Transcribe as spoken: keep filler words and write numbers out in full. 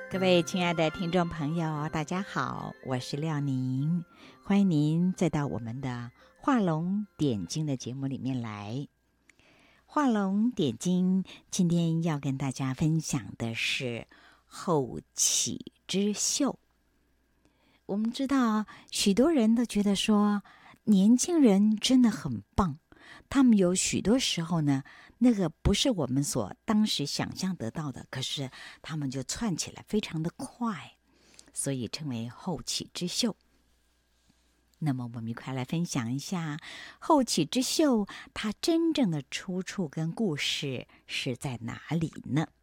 各位亲爱的听众朋友，大家好，我是廖宁，欢迎您再到我们的画龙点睛的节目里面来。画龙点睛，今天要跟大家分享的是后起之秀。我们知道，许多人都觉得说，年轻人真的很棒，他们有许多时候呢，那个不是我们所当时想象得到的，可是他们就窜起来非常的快，所以称为后起之秀。那么我们一块来分享一下后起之秀它真正的出处跟故事是在哪里呢？